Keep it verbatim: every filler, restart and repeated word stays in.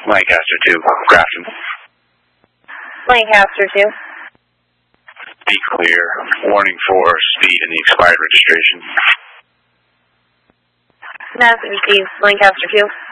Lancaster two, Grafton. Lancaster two. Be clear. Warning for speed in the expired registration. Message received. Lancaster two.